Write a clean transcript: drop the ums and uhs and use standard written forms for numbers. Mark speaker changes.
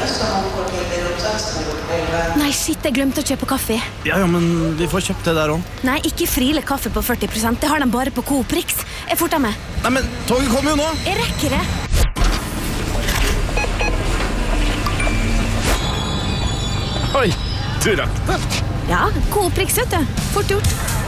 Speaker 1: Nei, shit, jeg glemte å kjøpe kaffe.
Speaker 2: Ja, men vi får kjøpt det der også.
Speaker 1: Nei, ikke Friele kaffe på 40%. Det har de bare på Coop Rix. Jeg forter meg.
Speaker 2: Nei, men toget kommer jo nå.
Speaker 1: Jeg rekker det.
Speaker 2: Oi, du rakk det.
Speaker 1: Ja, Coop Rix, vet du. Fort gjort.